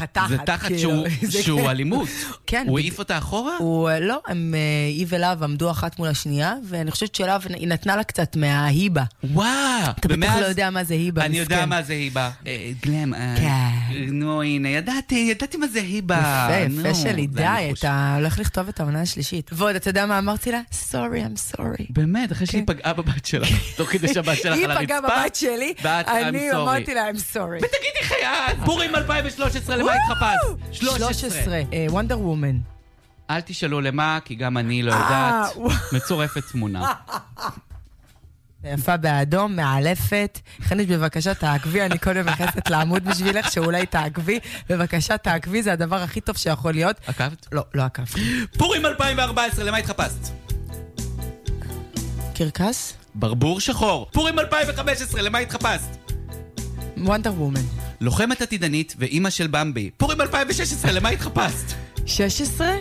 התחת. זה תחת שהוא אלימות. כן. הוא העיף אותה אחורה? לא, היא ולהב עמדו אחת מול השנייה, ואני חושבת שלהב היא נתנה לה קצת מההיבה. וואו. אתה בטח לא יודע מה זה היבה. אני יודע מה זה היבה. גלם. נו, הנה, ידעתי מה זה היבה. יפה שלי, די, אתה הולך לכתוב את העונה השלישית. ועוד, אתה יודע מה אמרתי לה? Sorry, I'm sorry. באמת, אחרי שהיא פגעה בבת שלה. תוך כדי שהבת שלך על הרצפה. היא פגעה בבת שלי, אני אמרתי לה, I'm sorry. ותגידי חיית, פורים 2013, למה התחפש? 13, וונדר וומן. אל תשאלו למה, כי גם אני לא יודעת. מצורפת תמונה. יפה באדום, מעלפת. חניש, בבקשה תעקבי, אני קודם מכנסת לעמוד בשבילך, שאולי תעקבי. בבקשה תעקבי, זה הדבר הכי טוב שיכול להיות. עקבת? לא, לא עקבתי. פורים 2014, למה התחפשת? קרקס? ברבור שחור. פורים 2015, למה התחפשת? וונדר וומן. לוחמת עתידנית ואימא של במבי. פורים 2016, למה התחפשת? 16?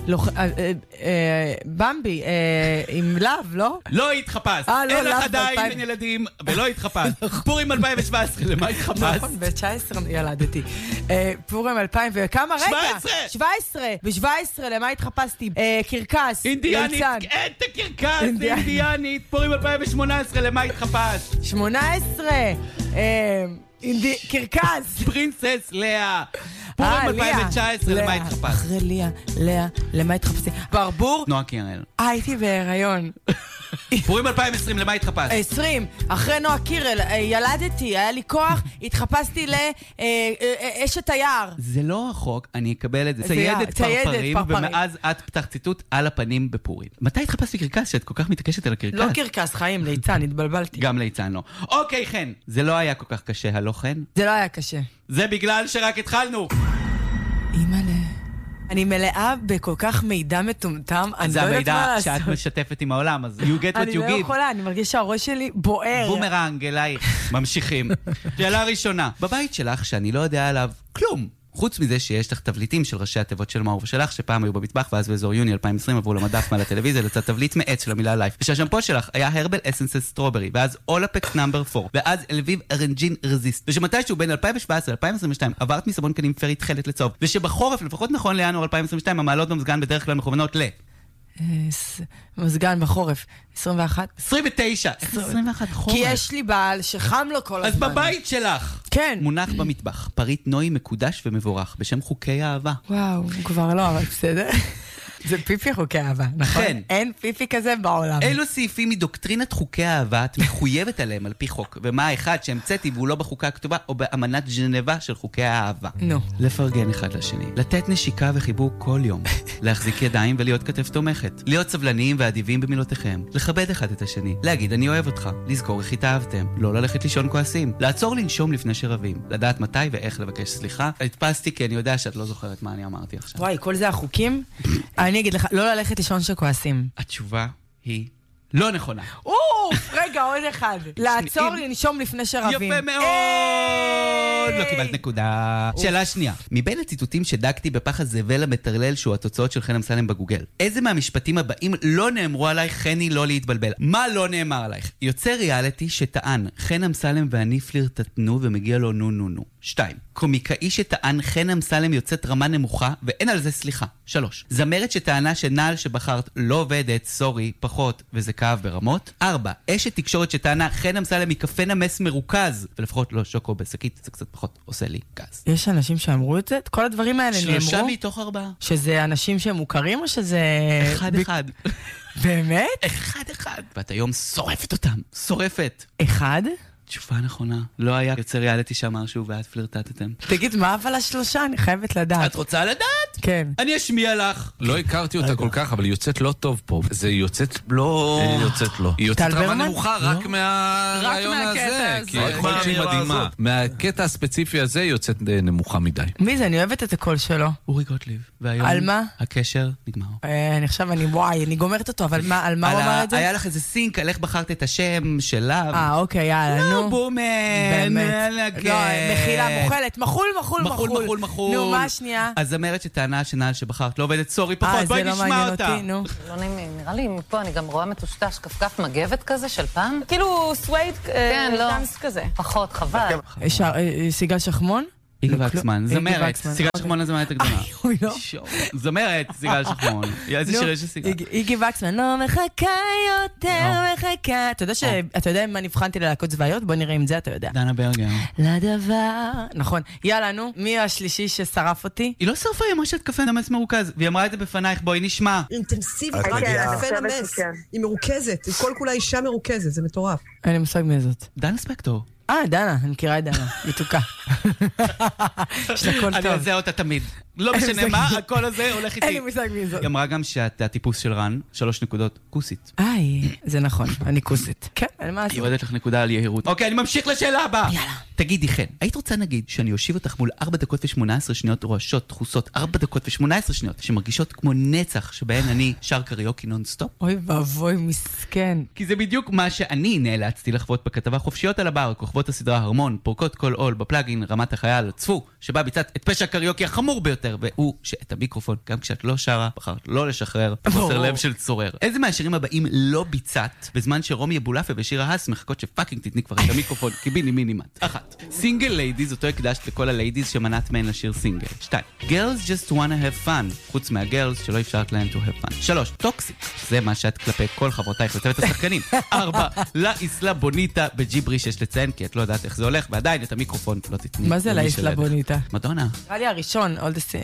במבי, עם לב, לא? לא התחפשת. אין לך עדיין ילדים, ולא התחפשת. פורים 2017, למה התחפשת? נכון, ב-19 ילדתי. פורים 2000, וכמה רגע? 17. ב-17, למה התחפשתי? קרקס. אינדיאנית, אין את הקרקס, אינדיאנית. פורים 2018, למה התחפשת? 18. קרקס. פרינסס לאה. פורים 2019, למה התחפשת? אחרי לאה, למה התחפשתי? ברבור? נועה קירל. הייתי בהיריון. פורים 2020, למה התחפשת? 20, אחרי נועה קירל, ילדתי, היה לי כוח, התחפשתי לאשת היער. זה לא רחוק, אני אקבל את זה. ציידת פרפרים, ומאז את פתח ציטוט על הפנים בפורים. מתי התחפשתי קרקס שאת כל כך מתעקשת על הקרקס? לא קרקס, חיים, ליצן, התבלבלתי. גם ליצן לא. אוקיי, חן, זה לא היה כל כך קשה, הלא חן? זה לא היה קשה. זה בגלל שרק התחלנו. אימא'לה. אני מלאה בכל כך מידע מטומטם, אני לא יודעת מה לעשות. זה המידע שאת משתפת עם העולם, אז you get what you give. אני לא יכולה, אני מרגיש שהראש שלי בוער. בומרנג, אלייך. ממשיכים. שאלה ראשונה. בבית שלך, שאני לא יודע עליו כלום. חוץ מזה שיש לך תבליטים של ראשי התיבות של מאור ושלך, שפעם היו במטבח, ואז באזור יוני 2020 עברו למדף מעל הטלוויזיה, לצד תבליט מעץ של המילה לייף. ושהשמפו שלך היה הרבל אסנסס סטרוברי, ואז אולפקס נאמבר 4, ואז אלביב ארנג'ין רזיסט. ושמתישהו בין 2017-2022 עברת מסבון קנים פרי תכלת לצהוב, ושבחורף, לפחות נכון לינואר 2022, המעלות במזגן בדרך כלל מכוונות מזגן בחורף 21 29 21 חורף. כי יש לי בעל שחם לו כל הזמן. אז בבית שלך כן מונח במטבח פריט נוי מקודש ומבורך בשם חוקי האהבה. וואו, כבר לא, אבל בסדר. זה פיפי חוקי אהבה, נכון? אין פיפי כזה בעולם. אילו סעיפים מדוקטרינת חוקי האהבה את מחויבת עליהם על פי חוק, ומה האחד שהמצאתי והוא לא בחוקה הכתובה או באמנת ז'נבה של חוקי האהבה? נו. לפרגן אחד לשני, לתת נשיקה וחיבוק כל יום, להחזיק ידיים ולהיות כתף תומכת, להיות סבלניים ואדיבים במילותיכם, לכבד אחד את השני, להגיד אני אוהב אותך, לזכור איך התאהבתם, לא ללכת לישון כועסים, לעצור לנשום לפני שרבים, לדעת מתי ואיך לבקש סליחה. הדפסתי כי אני יודע שאת לא זוכרת מה אני אמרתי עכשיו. וואי, כל זה החוקים? אני אגיד לך, לא ללכת לישון שכועסים. התשובה היא לא נכונה. רגע, עוד אחד. לעצור לנשום לפני שרבים. יפה מאוד! לא קיבלת נקודה. שאלה שנייה. מבין הציטוטים שדקתי בפח הזבל המטרלל שהוא התוצאות של חן אמסלם בגוגל, איזה מהמשפטים הבאים לא נאמרו עלייך, חני, לא להתבלבל? מה לא נאמר עלייך? יוצא ריאליטי שטען חן אמסלם ואני פלירטטנו ומגיע לו נו נו נו. 2. קומיקאי שטען חן אמסלם יוצאת רמה נמוכה ואין על זה סליחה. 3. זמרת שטענה שנעל שבחרת לא עובדת, סורי, פחות, וזה כאב ברמות. 4. אשת תקשורת שטענה חן אמסלם מקפה נמס מרוכז, ולפחות לא שוקו בסקית, זה קצת פחות עושה לי גז. יש אנשים שאמרו את זה? כל הדברים האלה נאמרו? 3 מתוך 4. שזה אנשים שהם מוכרים או שזה... אחד. באמת? אחד. ואת היום שורפת אותם. שורפת. אחד? תשובה נכונה. לא היה יוצא ריאליטי שאמר שהוא ואת פלירטטתם. תגיד, מה אבל השלושה? אני חייבת לדעת. את רוצה לדעת? כן. אני אשמיע לך. לא הכרתי אותה כל כך, אבל היא יוצאת לא טוב פה. זה יוצאת לא... היא יוצאת רמה נמוכה רק מהרעיון הזה. כי יכול להיות שהיא מדהימה. מהקטע הספציפי הזה יוצאת נמוכה מדי. מי זה? אני אוהבת את הקול שלו. אורי גוטליב. והיום... על מה? הקשר נגמר. אני גומרת אותו, אבל על מה הוא אמר את זה? היה לך איזה סינק על איך בחרת את השם שלה. אוקיי, יאללה, נו. בומן. באמת. לא, מחילה, מוכלת. מחול. נו, מה השנייה? אז זמרת שטענה שנעל שבחרת לא עובדת, סורי, פחות, בואי נשמע אותה. נו. לא נעים, נראה לי מפה אני גם רואה מטושטש כפכף מגבת כזה של פעם. כאילו סווייד, דאנס כזה. פחות, חבל. סיגל שחמון? איגי וקסמן, זמרת, סיגל שחמון הזמרת הגדולה. אוי, לא. זמרת, סיגל שחמון. איזה שירי של סיגל. איגי וקסמן, לא מחכה יותר, מחכה. אתה יודע מה נבחנתי ללהקות צבאיות? בוא נראה אם זה אתה יודע. דנה ברגר. לדבר. נכון. יאללה, נו, מי השלישי ששרף אותי? היא לא שרפה, היא אמרה שאת קפה נמס מרוכז, והיא אמרה את זה בפנייך, בואי נשמע. אינטנסיבית, קפה נמס. היא מרוכזת, היא כל כולה אישה מרוכזת, זה מטורף. אין לי מושג מי זאת. דנה ספקטור. דנה, אני מכירה את דנה, מתוקה. יש לה קול טוב. אני עושה אותה תמיד. לא משנה מה, הקול הזה הולך איתי. אין לי מושג מי זאת. היא אמרה גם שאת הטיפוס של רן, 3 נקודות, כוסית. זה נכון, אני כוסית. כן, אין מה לעשות. היא יורדת לך נקודה על יהירות. אוקיי, אני ממשיך לשאלה הבאה. יאללה. תגידי, חן, היית רוצה נגיד שאני אושיב אותך מול 4 דקות ו18 שניות רועשות, דחוסות, 4 דקות ו18 שניות, שמרגישות כמו נצח, שבהן אני שר קריוקי נונסטופ? אוי ואבוי, מסכן. כי זה בדיוק מה שאני נאלצתי לחוות בכתבה חופשיות על הבר, כוכבות הסדרה הרמון, פורקות כל עול בפלאגין, רמת החייל, צפו, שבה ביצעת את פשע הקריוקי החמור ביותר, והוא שאת המיקרופון, גם כשאת לא שרה, בחרת לא לשחרר, חוסר לב של צורר. איזה מהשירים הבאים לא ביצעת, בזמן שרומי אבולאפה ושירה האס מחכות שפאקינג תתני כבר את המיקרופון, קיביני מינימט. 1. סינגל ליידיז, אותו הקדשת לכל הליידיז שמנעת מהן לשיר סינגל. 2. Girls just wanna have fun, חוץ מהגirls שלא אפשרת להן to have fun. 3. טוקסיק, זה מה שאת כלפי כל חברותייך וצוות השחקנים. 4. לה איסלה בוניטה בג'יברי שיש לציין, כי את לא יודעת איך זה הולך, ועדיין את המיקרופון לא תתני. מה זה לה איסלה בוניטה? מדונה. נראה לי הראשון,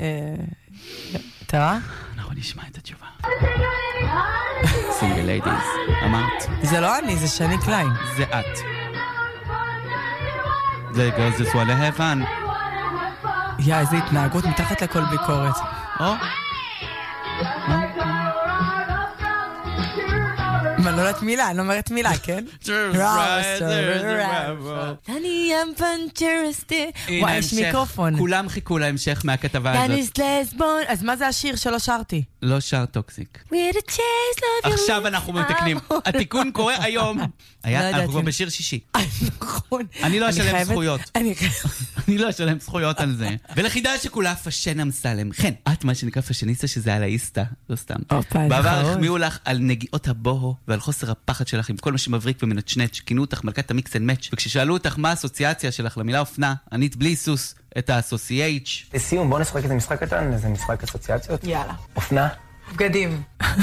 אתה? אנחנו נשמע את התשובה. סינגל ליידיז, אמרת. זה לא אני, זה שני קליין. זה את. זה girls just wanna have fun. איזה התנהגות מתחת לכל ביקורת. מה, לא יודעת מילה, אני לא אומרת מילה, כן? אני אמפנצ'רסטי. וואי, יש מיקרופון. כולם חיכו להמשך מהכתבה הזאת. אז מה זה השיר שלא שרתי? לא שר טוקסיק. עכשיו אנחנו מתקנים. התיקון קורה היום. אנחנו כבר בשיר שישי. נכון. אני לא אשלם זכויות. אני לא אשלם זכויות על זה. ולחידה שכולה פשן אמסלם. כן, את מה שנקרא פשניסטה שזה על האיסטה, לא סתם. בעבר החמיאו לך על נגיעות הבוהו ועל חוסר הפחד שלך עם כל מה שמבריק ומנצ'נץ', שכינו אותך מלכת המיקס אנד מאץ', וכששאלו אותך מה האסוציאציה שלך למילה אופנה, ענית בלי סוס את האסוסייץ'. לסיום, בוא נשחק איזה משחק קטן, איזה משחק אסוציאציות. יאללה. אופנה. בגדים.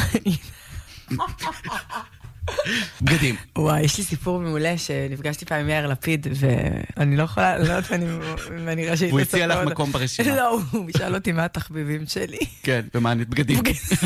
בגדים. וואי, יש לי סיפור מעולה שנפגשתי פעם עם יאיר לפיד, ואני לא יכולה, לא יודעת אני רשאית הוא הציע לך מקום ברשימה. לא, הוא שאל אותי מה התחביבים שלי. כן, ומה ענית? בגדים.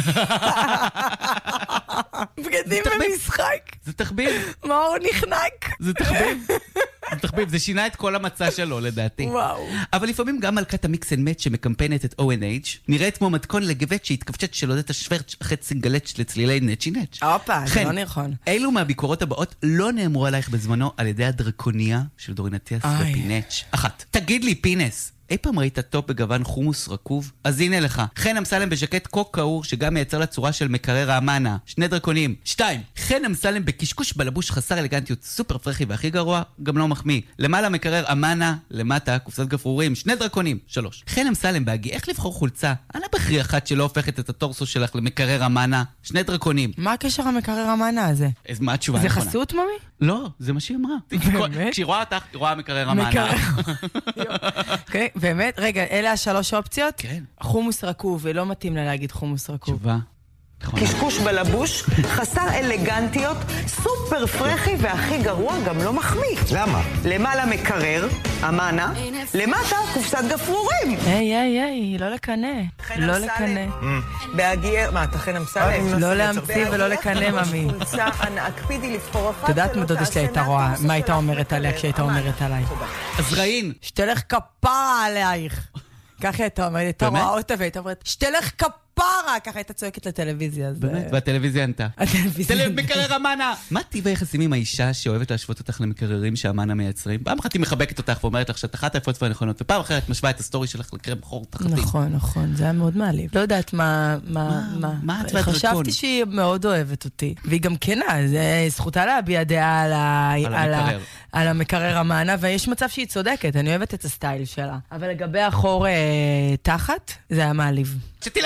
בגדים במשחק. זה תחביב. מה הוא נחנק? זה תחביב. זה תחביב, זה שינה את כל המצע שלו לדעתי. וואו. אבל לפעמים גם מלכת המיקס אנד מאץ' שמקמפיינת את O&H נראית כמו מתכון לגבט שהתכווצ'ת של עודת השוורץ' אחרי צינגלץ' לצלילי נצ'י נצ'. אופה, זה לא נכון. אילו מהביקורות הבאות לא נאמרו עלייך בזמנו על ידי הדרקוניה של דורין אטיאס ופינץ'. 1. תגיד לי פינס, אי פעם ראית טופ בגוון חומוס רקוב? אז הנה לך, חן אמסלם בז'קט קוק קאור שגם מייצר לצורה של מקרר האמנה. 2 דרקונים. 2. חן אמסלם בקשקוש בלבוש חסר אלגנטיות סופר פרחי והכי גרוע, גם לא מחמיא. למעלה מקרר אמנה, למטה קופסת גפרורים. 2 דרקונים. 3. חן אמסלם בהגי איך לבחור חולצה? אנא בחרי אחת שלא הופכת את הטורסו שלך למקרר אמנה. 2 דרקונים. מה הקשר המקרר האמנה הזה? אז מה התשובה זה הנכונה? חסות, ממי? לא, זה מה שהיא אמרה. באמת? כשהיא רואה אותך, היא רואה מקרר אמנה. אוקיי, באמת? רגע, אלה 3 אופציות? כן. חומוס רקוב, ולא מתאים לה להגיד חומוס רקוב. תשובה. קשקוש בלבוש, חסר אלגנטיות, סופר פרחי והכי גרוע גם לא מחמיא. למה? למעלה מקרר, אמנה, למטה קופסת גפרורים. היי, לא לקנה. לא לקנה. בהגיע, מה, אתה חן אמסלם? לא להמציא ולא לקנה, ממי. חולצה, אנא הקפידי לבחור אחת. את יודעת מה דודה שלי הייתה רואה, מה הייתה אומרת עליה כשהייתה אומרת עליי? אז ראין. שתלך כפרה עלייך. ככה הייתה אומרת, הייתה רואה אותה והייתה אומרת, שתלך כפרה. ככה הייתה צועקת לטלוויזיה. באמת? והטלוויזיה ענתה. מקרר אמנה! מה טיב היחסים עם האישה שאוהבת להשוות אותך למקררים שאמנה מייצרים? פעם אחת היא מחבקת אותך ואומרת לך שאת אחת היפות והנכונות, ופעם אחרת משווה את הסטורי שלך לקרם חור תחתי. נכון, זה היה מאוד מעליב. לא יודעת מה... חשבתי שהיא מאוד אוהבת אותי. והיא גם כנה, זה זכותה להביע דעה על המקרר אמנה, ויש מצב שהיא צודקת, אני אוהבת את הסטייל שלה. אבל לגבי החור תחת, זה היה מעליב. שתלך כפרה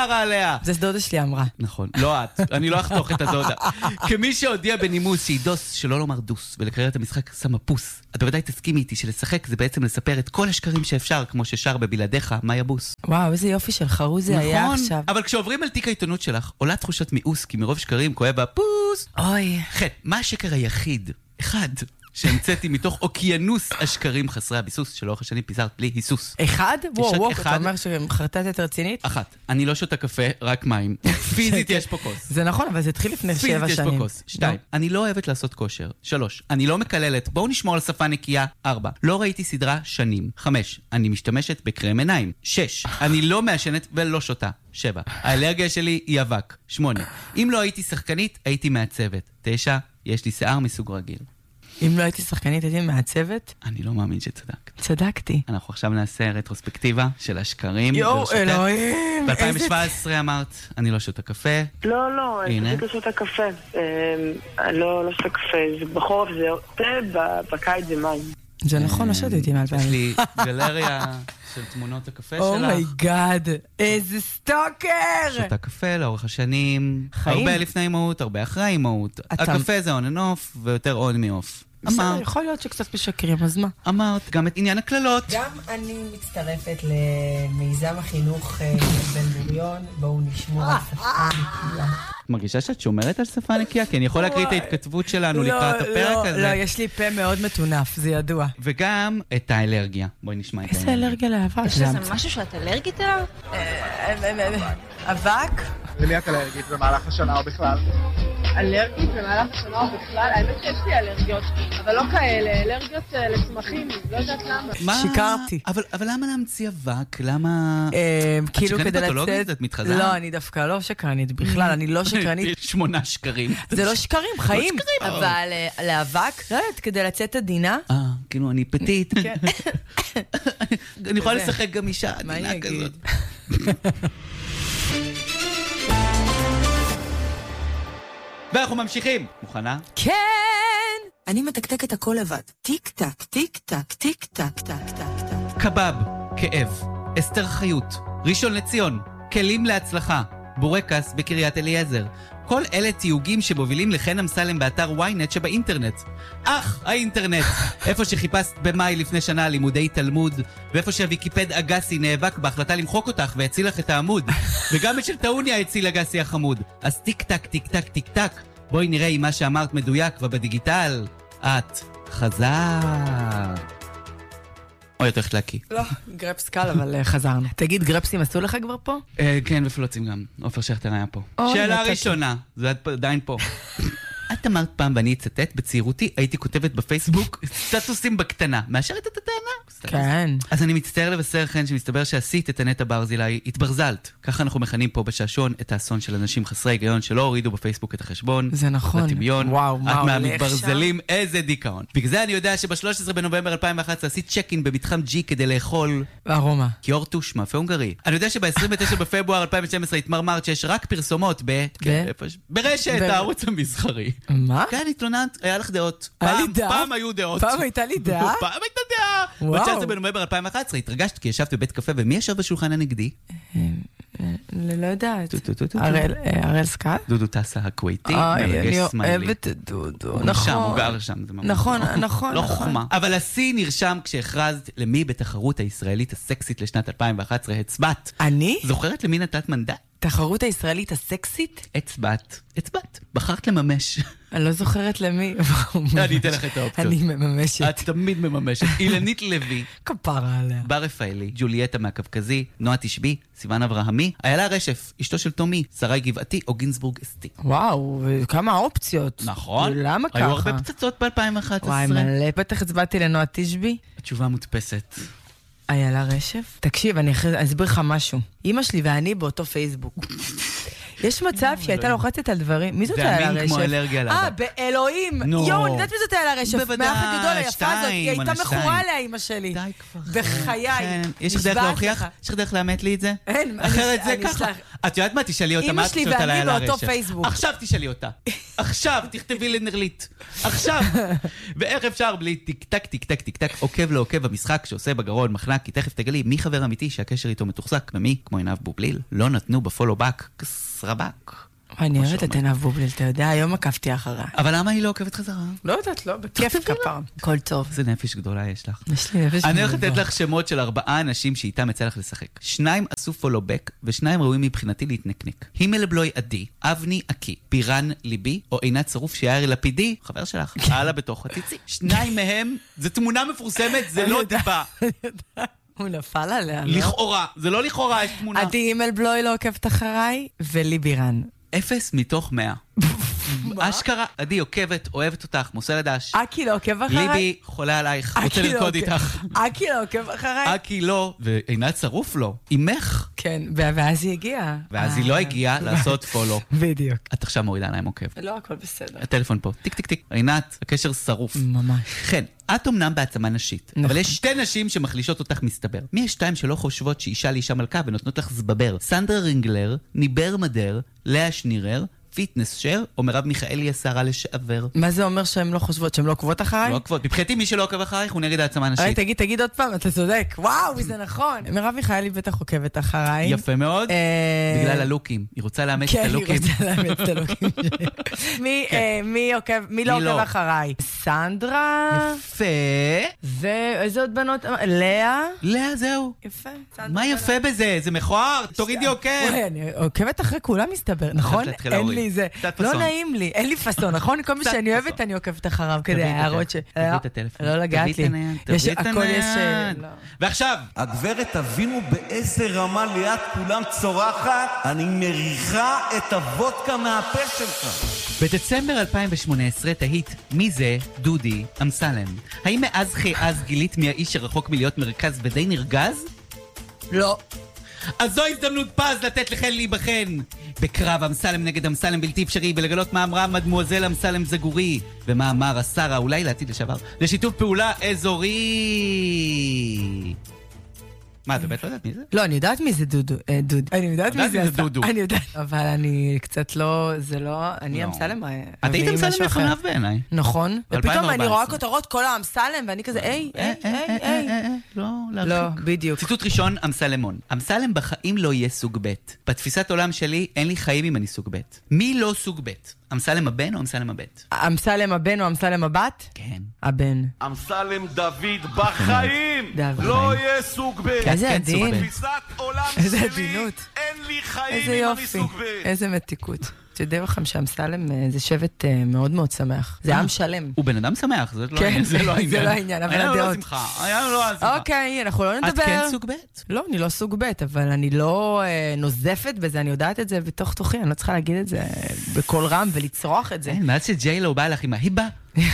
כפרה עליה. זה דודה שלי אמרה. נכון, לא את, אני לא אחתוך את הדודה. כמי שהודיע בנימוס שהיא דוס, שלא לומר דוס, ולקרר את המשחק סמפוס, את בוודאי תסכימי איתי שלשחק זה בעצם לספר את כל השקרים שאפשר, כמו ששר בבלעדיך, מה יבוס. וואו, איזה יופי של חרוזי היה עכשיו. אבל כשעוברים על תיק העיתונות שלך, עולה תחושת מיאוס, כי מרוב שקרים כואב הפוס. אוי. חן, מה השקר היחיד? אחד. שהמצאתי מתוך אוקיינוס השקרים חסרי הביסוס, שלאורך השנים פיזרת בלי היסוס. אחד? וואו, אתה אומר שמחרטטת רצינית? אחת. אני לא שותה קפה, רק מים. פיזית יש פה כוס. זה נכון, אבל זה התחיל לפני 7 שנים. פיזית יש פה כוס. 2. אני לא אוהבת לעשות כושר. 3. אני לא מקללת. בואו נשמור על שפה נקייה. 4. לא ראיתי סדרה שנים. 5. אני משתמשת בקרם עיניים. 6. אני לא מעשנת ולא שותה. 7. האלרגיה שלי היא אבק. 8. אם לא הייתי שחקנית, הייתי מעצבת. 9. יש לי שיער מסוג רגיל. אם לא הייתי שחקנית, הייתי מעצבת? אני לא מאמין שצדקת. צדקתי. אנחנו עכשיו נעשה רטרוספקטיבה של השקרים. יואו, אלוהים. ב-2017 אמרת, אני לא שותה קפה. לא, אני לא שותה קפה. לא שותה קפה. בחורף זה תה, בקיץ זה מים. זה נכון, לא שותתי מ-2000. יש לי גלריה של תמונות הקפה שלך. אומייגאד, איזה סטוקר! שותה קפה לאורך השנים. הרבה לפני אימהות, הרבה אחרי אימהות. הקפה זה on and off, ויותר on מ-off. יכול להיות שקצת משקרים, אז מה? אמרת גם את עניין הכללות. גם אני מצטרפת למיזם החינוך בן גוריון, בואו נשמור על שפה נקייה. מרגישה שאת שומרת על שפה נקייה? כי אני יכול להקריא את ההתכתבות שלנו לקראת הפרק הזה. לא, יש לי פה מאוד מטונף, זה ידוע. וגם את האלרגיה. בואי נשמע את איזה אלרגיה לאבק? יש לזה משהו שאת אלרגית אליו? אבק? למי את אלרגית במהלך השנה או בכלל? אלרגית במהלך השנה או בכלל? האמת שיש לי אלרגיות, אבל לא כאלה, אלרגיות לצמחים, לא יודעת למה. שיקרתי. אבל למה להמציא אבק? למה... כאילו כדי פתולוגית, את מתחזה? לא, אני דווקא לא שקרנית בכלל, אני לא שקרנית. 8 שקרים. זה לא שקרים, חיים. אבל לאבק, כדי לצאת עדינה. כאילו אני פתית. אני יכולה לשחק גם אישה עדינה כזאת. ואנחנו ממשיכים. מוכנה? כן! אני מתקתקת הכל לבד. טיק טק, טיק טק, טיק טק, טק טק טק. קבב, כאב, אסתר חיות, ראשון לציון, כלים להצלחה, בורקס בקריית אליעזר. כל אלה תיוגים שמובילים לחן אמסלם באתר ynet שבאינטרנט. האינטרנט! איפה שחיפשת במאי לפני שנה לימודי תלמוד, ואיפה שהוויקיפד אגסי נאבק בהחלטה למחוק אותך והציל לך את העמוד. וגם את של טעוניה הציל אגסי החמוד. אז טיק טק, טיק טק, טיק טק. בואי נראה אם מה שאמרת מדויק ובדיגיטל. את חזר. או יותר להקיא. לא, גרפס קל, אבל חזרנו. תגיד, גרפסים עשו לך כבר פה? כן, ופלוצים גם. עופר שכטר היה פה. שאלה ראשונה, זה עדיין פה. את אמרת פעם, ואני אצטט, בצעירותי הייתי כותבת בפייסבוק סטטוסים בקטנה. מאשרת את הטענה? כן. אז אני מצטער לבשר חן שמסתבר שעשית את הנטע ברזילי, התברזלת. ככה אנחנו מכנים פה בשעשון את האסון של אנשים חסרי היגיון שלא הורידו בפייסבוק את החשבון. זה נכון. לטמיון. וואו, את מהמתברזלים, איזה דיכאון. בגלל זה אני יודע שב-13 בנובמבר 2011 עשית צ'קין במתחם G כדי לאכול ארומה. קיורטוש, מאפה הונגרי. אני יודע שב-29 בפברואר 2012 התמרמרת שיש רק פרסומות ברשת, הערוץ המסחרי. מה? כן, התלוננת, היה לך דעות. פעם היו דעות. פעם הייתה לי דעה? פעם הייתה דעה. ב-19 בנובמבר 2011 התרגשת כי ישבת בבית קפה, ומי ישב בשולחן הנגדי? לא יודעת. הראל סקאט? דודו טסה הקוויטי, אני אוהבת את דודו. נכון. הוא גר שם. נכון. לא חוכמה. אבל השיא נרשם כשהכרזת למי בתחרות הישראלית הסקסית לשנת 2011 הצבעת. אני? זוכרת למי נתת מנדט? תחרות הישראלית הסקסית? הצבעת. בחרת לממש. אני לא זוכרת למי. אני אתן לך את האופציות. אני מממשת. את תמיד מממשת. אילנית לוי. כפרה עליה. בר רפאלי, ג'וליאטה מהקווקזי, נועה תשבי, סיוון אברהמי, איילה רשף, אשתו של תומי, שרי גבעתי או גינסבורג אסתי. וואו, כמה אופציות. נכון. למה ככה? היו הרבה פצצות ב-2011. וואי, מלא. בטח הצבעתי לנועה תשבי. התשובה מודפסת. איילה רשף? תקשיב, אני אסביר לך משהו. אמא שלי ואני באותו פייסבוק. יש מצב שהיא הייתה לוחצת על דברים. מי זאת היה לרשף? זה אמין כמו אלרגיה לאבק. באלוהים. יואו, אני יודעת מי זאת היה לרשף. מהאח הגדול, היפה הזאת. היא הייתה מכורה עליה, אמא שלי. די כבר. בחיי. יש לך דרך להוכיח? יש לך דרך לאמת לי את זה? אין. אחרת זה ככה. את יודעת מה? תשאלי אותה. אמא שלי ואני באותו פייסבוק. עכשיו תשאלי אותה. עכשיו תכתבי לנרלית. עכשיו. ואיך אפשר בלי טיק-טק, טיק-טק, טיק-טק, עוקב לעוקב המשחק שעושה בגרון מחנק, כי תכף תגלי מי חבר אמיתי שהקשר איתו מתוחזק, ומי, כמו עינב בובליל, לא נתנו בפולו בק, כסרבק. אני אוהבת את עינב בובליל, אתה יודע, היום עקבתי אחריה. אבל למה היא לא עוקבת חזרה? לא יודעת, לא, בכיף כפר. הכל טוב. איזה נפש גדולה יש לך. יש לי נפש גדולה. אני הולכת לתת לך שמות של 4 אנשים שאיתם יצא לך לשחק. 2 עשו פולו בק, ו2 ראויים מבחינתי להתנקניק. הימל בלוי עדי, אבני עקי, בירן ליבי, או עינת שרוף שיער לפידי, חבר שלך, הלאה בתוך הציצי. 2 מהם, זו תמונה מפורסמת, זה לא דיבה. הוא נפל עליה, לא? לכאורה, זה לא לכאורה, יש תמונה. עדי הימל בלוי לא עוקבת אחריי, ולי בירן. 0 מתוך 100. אשכרה, עדי עוקבת, אוהבת אותך, מוסר לדש. אקי לא עוקב אחריי. ליבי, חולה עלייך, רוצה לרקוד איתך. אקי לא עוקב אחריי. אקי לא, ועינת שרוף לא, אימך. כן, ואז היא הגיעה. ואז היא לא הגיעה לעשות פולו. בדיוק. את עכשיו מורידה להם עוקב. לא, הכל בסדר. הטלפון פה, טיק טיק טיק. עינת, הקשר שרוף. ממש. כן, את אמנם בעצמה נשית, אבל יש 2 נשים שמחלישות אותך מסתבר. מי יש 2 שלא חושבות שאישה לאישה מלכה ונותנות לך זבבר? סנדרה רינגלר, ניבר מדר, לאה שנירר, פיטנס שר, או מרב מיכאלי השרה לשעבר. מה זה אומר שהן לא חושבות, שהן לא עוקבות אחריי? לא עוקבות. מבחינתי מי שלא עוקב אחרייך הוא נגד העצמה נשית. תגיד עוד פעם, אתה צודק. וואו, זה נכון. מרב מיכאלי בטח עוקבת אחריי. יפה מאוד. בגלל הלוקים. היא רוצה לאמץ את הלוקים. כן, היא רוצה לאמץ את הלוקים. מי לא עוקב אחריי? סנדרה. יפה. ואיזה עוד בנות? לאה. לאה, זהו. יפה. מה יפה בזה? זה מכוער. תורידי עוקב. אני עוקבת אחרי כולם מסתבר, נכון? אין לי זה. לא נעים לי, אין לי פסון, נכון? כל מי שאני אוהבת אני עוקבת אחריו כדי הערות ש... תביא את הטלפון. לא לגעת לי. הכל יש... ועכשיו. הגברת, תבינו באיזה רמה ליד כולם צורחת, אני מריחה את הוודקה מהפה שלך. בדצמבר 2018 תהית מי זה דודי אמסלם. האם מאז גילית מי האיש שרחוק מלהיות מרכז ודי נרגז? לא. אז זו הזדמנות פז לתת לכן להיבחן בקרב אמסלם נגד אמסלם בלתי אפשרי, ולגלות מה אמרה מדמואזל אמסלם זגורי ומה אמר השרה אולי לעתיד לשעבר לשיתוף פעולה אזורי. מה, אתה בטח לא יודעת מי זה? לא, אני יודעת מי זה דודו. אני יודעת מי זה דודו. אני יודעת, אבל אני קצת לא, זה לא, אני אמסלם. את היית אמסלם לפניו בעיניי. נכון. ופתאום אני רואה כותרות כל האמסלם, ואני כזה, היי. לא, בדיוק. ציטוט ראשון, אמסלמון. אמסלם בחיים לא יהיה סוג ב'. בתפיסת עולם שלי, אין לי חיים אם אני סוג ב'. מי לא סוג ב'? אמסלם הבן או אמסלם הבת? אמסלם הבן או אמסלם הבת? כן. הבן. אמסלם דוד בחיים לא יהיה סוג ב'. איזה עדין. בתפיסת עולם איזה שלי עדינות. אין לי חיים איזה אם אני יופי. סוג ב'. איזה מתיקות. תדעו לכם שאמסלם זה שבט מאוד מאוד שמח. זה עם שלם. הוא בן אדם שמח, זה לא העניין. זה לא העניין, אבל הדעות. היה לו לא שמחה, היה לו לא שמחה. אוקיי, אנחנו לא נדבר. את כן סוג ב'? לא, אני לא סוג ב', אבל אני לא נוזפת בזה, אני יודעת את זה בתוך תוכי, אני לא צריכה להגיד את זה בקול רם ולצרוח את זה. מאז שג'יילו בא לך עם ההיבה.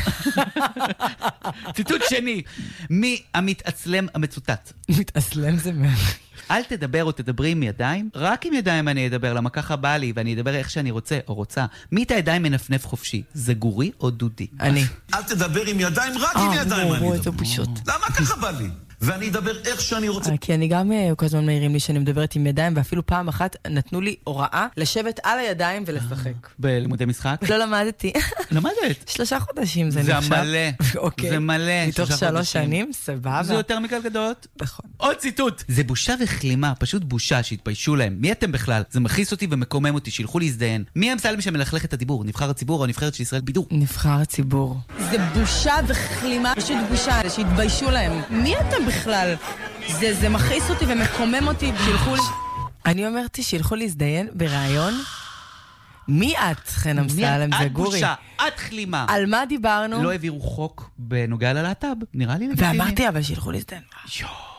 ציטוט שני, מי המתעצלם המצוטט? מתעצלם זה מה... אל תדבר או תדברי עם ידיים, רק עם ידיים אני אדבר, למה ככה בא לי, ואני אדבר איך שאני רוצה או רוצה. מי את הידיים מנפנף חופשי? זה גורי או דודי? אני. אל תדבר עם ידיים, רק עם ידיים אני אדבר. פשוט. למה ככה בא לי? ואני אדבר איך שאני רוצה. כי אני גם כל הזמן מעירים לי שאני מדברת עם ידיים, ואפילו פעם אחת נתנו לי הוראה לשבת על הידיים ולשחק. בלימודי משחק? לא למדתי. למדת? 3 חודשים זה נחשב. זה מלא. זה מלא. מתוך 3 שנים, סבבה. זה יותר מגלגדות. נכון. עוד ציטוט. זה בושה וכלימה, פשוט בושה שהתביישו להם. מי אתם בכלל? זה מכעיס אותי ומקומם אותי, שילכו להזדיין. מי אמסלם שמלכלך את הדיבור? נבחר הציבור או נבחרת של ישראל בידור? נבחר הציבור. זה בושה וכלימה, פשוט בושה, שהתביישו להם. מי אתם בכלל? זה מכעיס אותי ומקומם אותי, שילכו לי... אני אומרתי שילכו להזדיין ברעיון. מי את, חן אמסלם זגורי? את בושה, את כלימה. על מה דיברנו? לא העבירו חוק בנוגע ללהט"ב, נראה לי לגיטימי. ואמרתי אבל שילכו להזדיין.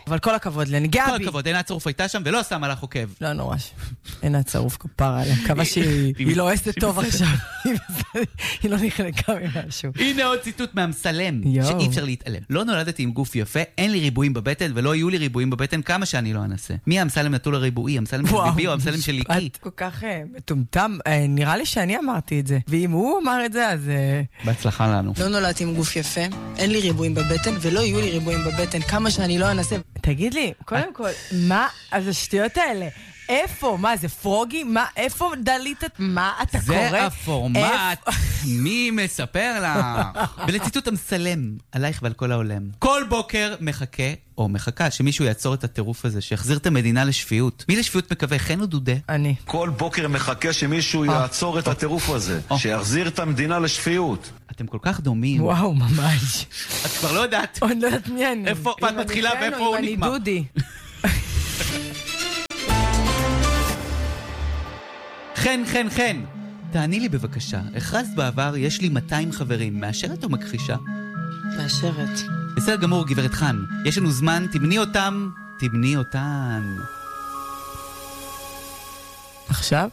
אבל כל הכבוד לני. גבי. כל הכבוד, עינת צרוף הייתה שם ולא שמה לך עוקב. לא נורא. עינת צרוף כפרה עליה. מקווה שהיא לא עשת טוב עכשיו. היא לא נחלקה ממשהו. הנה עוד ציטוט מהמסלם, שאי אפשר להתעלם. לא נולדתי עם גוף יפה, אין לי ריבועים בבטן ולא יהיו לי ריבועים בבטן כמה שאני לא אנסה. מי המסלם נטול הריבועי? המסלם של ביבי או המסלם של ליקי? את כל כך מטומטם. נראה לי שאני אמרתי את זה. ואם הוא אמר את זה, אז... בהצלחה לנו. לא נולדתי עם גוף יפה, אין לי ריבועים בבטן ולא יהיו לי ריבועים בבטן כמה שאני לא אנסה. תגיד לי, קודם כל, מה אז השטויות האלה? איפה? מה, זה פרוגי? מה, איפה דליתת? מה אתה קורא? זה הפורמט. מי מספר לך? ולציטוט המסלם, עלייך ועל כל העולם. כל בוקר מחכה, או מחכה, שמישהו יעצור את הטירוף הזה, שיחזיר את המדינה לשפיות. מי לשפיות מקווה? חן או דודה? אני. כל בוקר מחכה שמישהו יעצור את הטירוף הזה, שיחזיר את המדינה לשפיות. אתם כל כך דומים. וואו, ממש. את כבר לא יודעת. אני לא יודעת מי אני. איפה את מתחילה ואיפה הוא נגמר. אני דודי. חן. תעני לי בבקשה. הכרזת בעבר, יש לי 200 חברים. מאשרת או מכחישה? מאשרת. בסדר גמור, גברת חן. יש לנו זמן, תמני אותם. תמני אותן. עכשיו?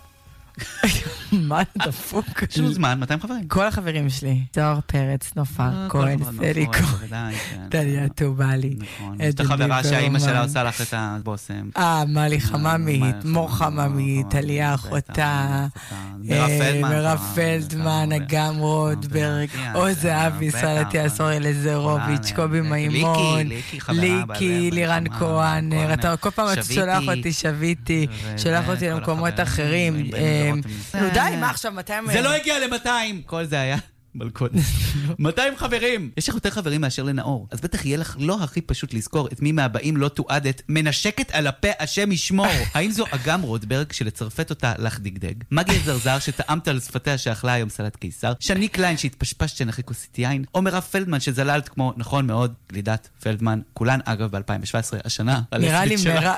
מה דפוק? יש לנו זמן, 200 חברים. כל החברים שלי. זוהר פרץ, נופר, כהן, סלי כהן, דליה טובלי. נכון. יש את החברה שהאימא שלה עושה לך את הבוסם. מלי חממית, מור חממית, עליה אחותה, מירב פלדמן, אגם רודברג, עוז אבי, סלטי אסור אלזרוביץ', קובי מימון, ליקי, לירן כהן, כל פעם את שולח אותי, שוויתי, שולח אותי למקומות אחרים. נו די, מה עכשיו, 200... זה לא הגיע ל-200! כל זה היה בלקוד. 200 חברים! יש לך יותר חברים מאשר לנאור, אז בטח יהיה לך לא הכי פשוט לזכור את מי מהבאים לא תועדת, מנשקת על הפה השם ישמור. האם זו אגם רודברג שלצרפת אותה לך דגדג? מגי זרזר שטעמת על שפתיה שאכלה היום סלט קיסר? שני קליין שהתפשפשת שנחי כוסית יין? או מירב פלדמן שזללת כמו, נכון מאוד, גלידת פלדמן, כולן אגב ב-2017, השנה. נראה לי מירב...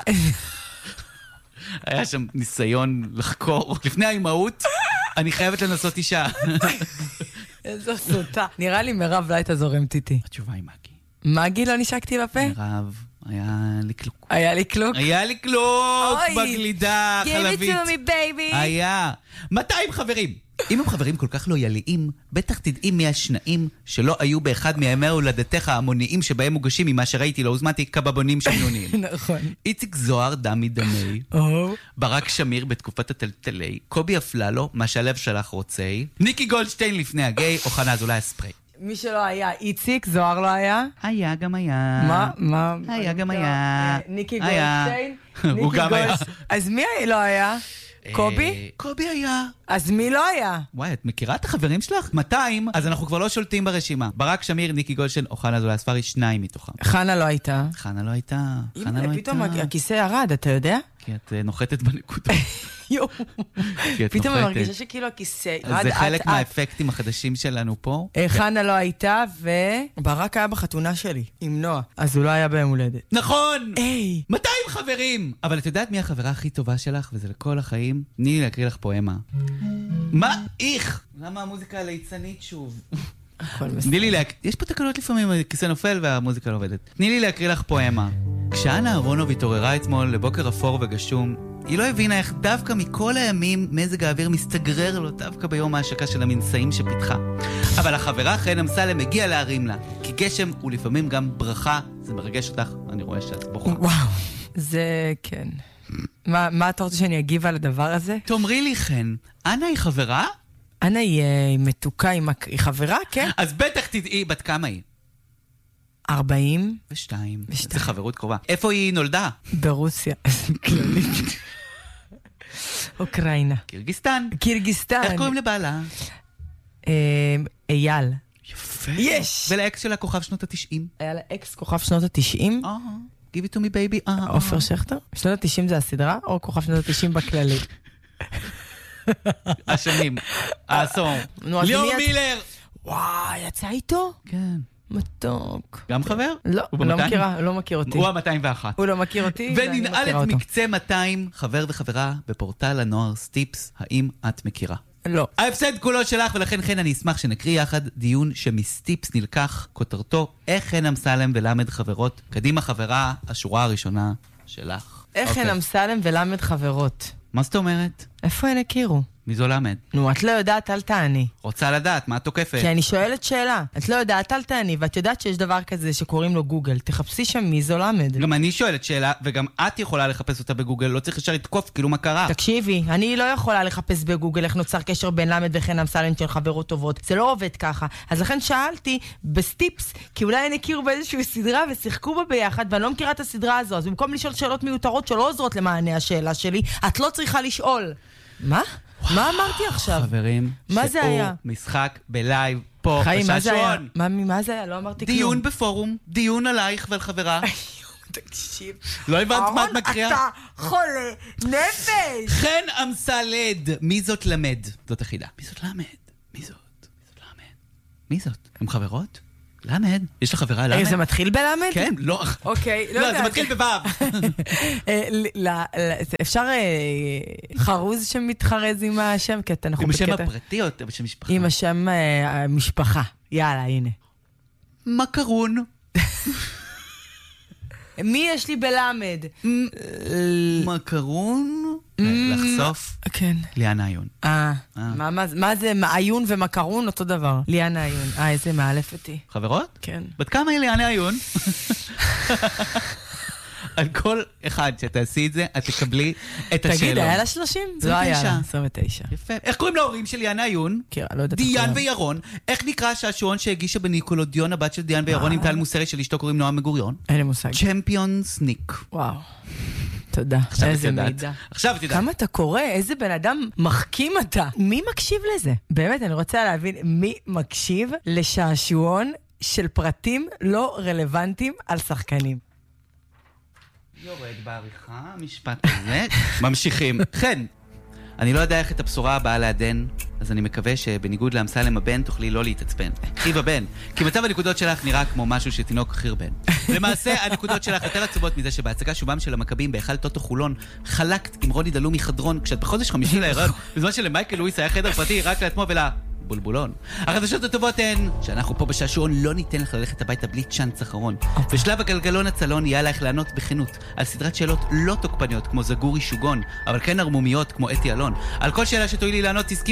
היה שם ניסיון לחקור. לפני האימהות, אני חייבת לנסות אישה. איזו סוטה. נראה לי מירב לא הייתה זורמת איתי. התשובה היא מגי. מגי לא נשקתי לפה? מירב, היה לי קלוק. היה לי קלוק? היה לי קלוק בגלידה חלבית. Give it to me baby. היה. 200 חברים. אם הם חברים כל כך לא יליים, בטח תדעי מי השנאים שלא היו באחד מימי הולדתך המוניים שבהם מוגשים ממה שראיתי, לא הוזמנתי כבבונים שמנוניים. נכון. איציק זוהר דם מדמי, ברק שמיר בתקופת הטלטלי, קובי אפללו, מה שהלב שלך רוצה, ניקי גולדשטיין לפני הגיי, או חנה אזולאי הספרי. מי שלא היה איציק, זוהר לא היה? היה גם היה. מה? היה גם היה. ניקי גולדשטיין? הוא גם היה. אז מי לא היה? קובי? קובי היה. אז מי לא היה? וואי, את מכירה את החברים שלך? 200, אז אנחנו כבר לא שולטים ברשימה. ברק שמיר, ניקי גולדשטיין, או חנה אזולאי הספרי, 2 מתוכם. חנה לא הייתה. חנה לא הייתה. פתאום הכיסא ירד, אתה יודע? כי את נוחתת בנקודה. יו. פתאום אני מרגישה שכאילו הכיסא... זה חלק מהאפקטים החדשים שלנו פה. חנה לא הייתה, וברק היה בחתונה שלי, עם נועה. אז הוא לא היה בהם הולדת. נכון! 200 חברים! אבל את יודעת מי החברה הכי טובה שלך, וזה לכל החיים? תני לי להקריא לך פואמה. מה? איך? למה המוזיקה הליצנית שוב? יש פה תקלות לפעמים, הכיסא נופל והמוזיקה לא עובדת. תני לי להקריא לך פואמה. כשאנה אהרונוב התעוררה אתמול לבוקר אפור וגשום, היא לא הבינה איך דווקא מכל הימים מזג האוויר מסתגרר לו דווקא ביום ההשקה של המנסאים שפיתחה. אבל החברה חן אמסלם הגיעה להרים לה, כי גשם הוא לפעמים גם ברכה. זה מרגש אותך, אני רואה שאת בוכה. וואו, זה כן. מה אתה רוצה שאני אגיב על הדבר הזה? תאמרי לי חן, אנה היא חברה? אנה היא מתוקה, היא חברה, כן? אז בטח תדעי, בת כמה היא? 42. זה חברות קרובה. איפה היא נולדה? ברוסיה. כללית. אוקראינה. קירגיסטן. קירגיסטן. איך קוראים לבעלה? אייל. יפה. יש! ולאקס שלה כוכב שנות ה-90. היה לה אקס כוכב שנות ה-90? Give it to me baby. עופר שכטר? שנות ה-90 זה הסדרה, או כוכב שנות ה-90 בכללי? השנים. העשור. ליאור מילר! וואי, יצא איתו? כן. מתוק. גם חבר? לא, לא מכירה, לא מכיר אותי. הוא ה-201. הוא לא מכיר אותי, ואני מכירה אותו. וננעל את מקצה 200, חבר וחברה בפורטל הנוער סטיפס, האם את מכירה? לא. ההפסד כולו שלך, ולכן כן אני אשמח שנקריא יחד דיון שמסטיפס נלקח כותרתו, איך חן אמסלם ולמד חברות. קדימה חברה, השורה הראשונה שלך. איך חן אמסלם ולמד חברות. מה זאת אומרת? איפה הן הכירו? מי זו למד? נו, את לא יודעת, אל תעני. רוצה לדעת, מה את תוקפת? כי אני שואלת שאלה. את לא יודעת, אל תעני, ואת יודעת שיש דבר כזה שקוראים לו גוגל. תחפשי שם מי זו למד. גם אני שואלת שאלה, וגם את יכולה לחפש אותה בגוגל, לא צריך ישר לתקוף, כאילו מה קרה? תקשיבי, אני לא יכולה לחפש בגוגל איך נוצר קשר בין למד וחן אמסלם של חברות טובות. זה לא עובד ככה. אז לכן שאלתי בסטיפס, כי אולי הם הכירו באיזושהי סדרה ושיחקו בה ביחד, ואני לא מכירה את הסדרה הזו. אז במקום לשאול שאלות מיותרות שלא עוזרות למענה השאלה שלי, את לא צריכה לשאול. מה? מה אמרתי עכשיו? חברים, מה זה היה? משחק בלייב פה חיים, מה זה היה? בשעשועון. מה זה היה? לא אמרתי כלום. דיון בפורום, דיון עלייך ועל חברה. תקשיב. לא הבנת מה את מקריאה? אתה חולה נפש. חן אמסלד. מי זאת למד? זאת החידה. מי זאת למד? מי זאת? מי זאת? הם חברות? למד? יש לך חברה למד? זה מתחיל בלמד? כן, לא. אוקיי, לא, זה מתחיל בבב. אפשר חרוז שמתחרז עם השם, כי אנחנו עם השם הפרטי או בשם משפחה? עם השם המשפחה. יאללה, הנה. מקרון. מי יש לי בלמד? מקרון? לחשוף? כן. ליאנה עיון. מה זה? עיון ומקרון? אותו דבר. ליאנה עיון. איזה מאלף אותי. חברות? כן. בת כמה היא ליאנה עיון? על כל אחד שתעשי את זה, את תקבלי את השאלון. תגיד, היה לה 30? לא היה לה, 29. יפה. איך קוראים להורים של ליאנה עיון? דיאן וירון. איך נקרא השעשועון שהגישה בניקולודיון הבת של דיאן וירון עם טל מוסרי של אשתו קוראים נועה מגוריון? אין לי מושג. צ'מפיון סניק. וואו. תודה. איזה מידע. עכשיו את יודעת. כמה אתה קורא, איזה בן אדם מחכים אתה. מי מקשיב לזה? באמת, אני רוצה להבין מי מקשיב לשעשועון של פרטים לא רלוונטיים על שחקנים. יורד בעריכה, משפט הזה. ממשיכים. כן, אני לא יודע איך את הבשורה הבאה לעדן, אז אני מקווה שבניגוד לאמסלם הבן תוכלי לא להתעצבן. חיב הבן, כי מצב הנקודות שלך נראה כמו משהו שתינוק חיר בן. למעשה, הנקודות שלך יותר עצובות מזה שבהצגה שובם של המכבים בהיכל טוטו חולון חלקת עם רוני דלומי חדרון כשאת בחודש חמישי להיריון, בזמן שלמייקל לואיס היה חדר פרטי רק לעצמו בולבולון. החדשות הטובות הן שאנחנו פה בשעשועון לא ניתן לך ללכת הביתה בלי צ'אנס אחרון. בשלב הגלגלון הצלון יהיה לך לענות בכנות על סדרת שאלות לא תוקפניות כמו זגורי שוגון, אבל כן הרמומיות כמו אתי אלון. על כל שאלה שתואילי לענות תזכי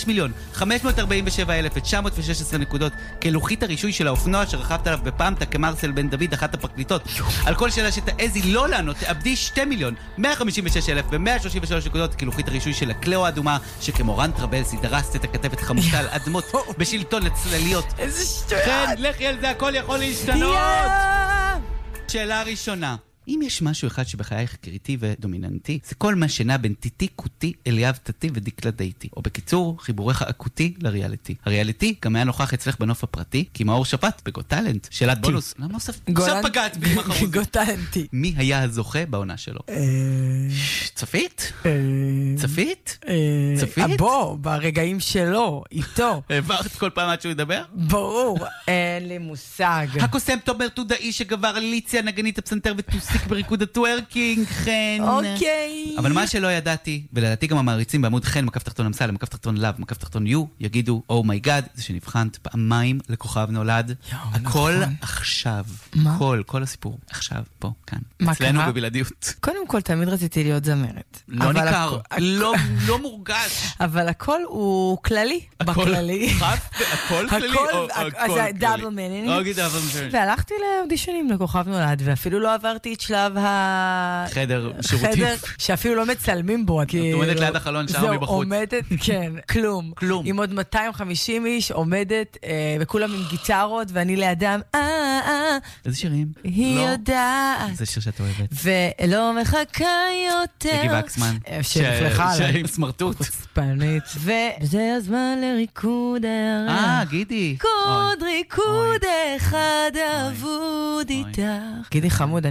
ב5,547,916 נקודות כלוחית הרישוי של האופנוע שרכבת עליו בפעמתה כמרסל בן דוד, אחת הפרקליטות. על כל שאלה שתעזי לא לענות תאבדי 2,156,133 נקודות כלוחית הרישוי של הקלאו האדומה שכמורן טרבלסי דרסת את הכתבת חמוטה על אדמות בשלטון לצלליות. איזה שטויות. כן, לכי על זה, הכל יכול להשתנות. שאלה ראשונה. אם יש משהו אחד שבחייך קריטי ודומיננטי, זה כל מה שנע בין טיטי, קוטי, אליאב תתי ודיקלה דייטי. או בקיצור, חיבורך אקוטי לריאליטי. הריאליטי גם היה נוכח אצלך בנוף הפרטי, כי מאור שפט בגוט טלנט. שאלת בונוס. למה עכשיו פגעת בי מחרוז? גוט טלנטי. מי היה הזוכה בעונה שלו? צפית? צפית? צפית? בוא, ברגעים שלו, איתו. העברת כל פעם עד שהוא ידבר? ברור, אין לי מושג. הקוסם תומר תודאי שגבר ליציה נגנית הפסנתר ותוסיק בריקוד הטוורקינג, חן. אוקיי. אבל מה שלא ידעתי, ולדעתי גם המעריצים בעמוד חן, מקף תחתון אמסלם, מקף תחתון לאב, מקף תחתון יו, יגידו, אומייגאד, זה שנבחנת פעמיים לכוכב נולד. הכל עכשיו. כל הסיפור. עכשיו, פה, כאן. אצלנו בבלעדיות. קודם כל, תמיד רציתי להיות זמרת. לא ניכר, לא מורגש. אבל הכל הוא כללי. בכללי. הכל כללי או הכל כללי? זה דאבל מינינג. והלכתי לאודישנים לכוכב נולד, ואפילו לא עברתי את שלב חדר שירותים. שאפילו לא מצלמים בו. את עומדת ליד החלון שם מבחוץ. זהו, עומדת, כן, כלום. עם עוד 250 איש עומדת, וכולם עם גיטרות, ואני לידם, איזה שירים? היא יודעת. זה שיר שאת אוהבת. ולא מחכה יותר. יגי וקסמן. שנפלחה עליי. עם סמרטוט. חוצפנית. וזה הזמן לריקוד הערה. גידי. ריקוד אחד אבוד איתך. גידי חמוד, אני ראיתי אותך